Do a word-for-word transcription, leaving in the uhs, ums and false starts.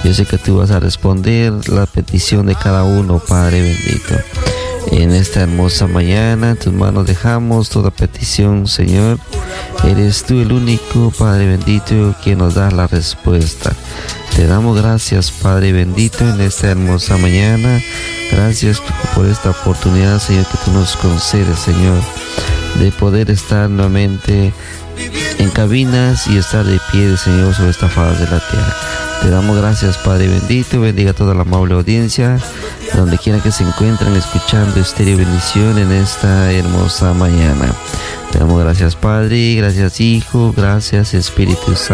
Yo sé que tú vas a responder la petición de cada uno, Padre bendito. En esta hermosa mañana, en tus manos dejamos toda petición, Señor. Eres tú el único, Padre bendito, que nos da la respuesta. Te damos gracias, Padre bendito, en esta hermosa mañana. Gracias por esta oportunidad, Señor, que tú nos concedes, Señor, de poder estar nuevamente en cabinas y estar de pie, Señor, sobre esta faz de la tierra. Te damos gracias, Padre bendito. Bendiga a toda la amable audiencia, donde quiera que se encuentren escuchando Estéreo Bendición en esta hermosa mañana. Te damos gracias, Padre, gracias, Hijo, gracias, Espíritu Santo.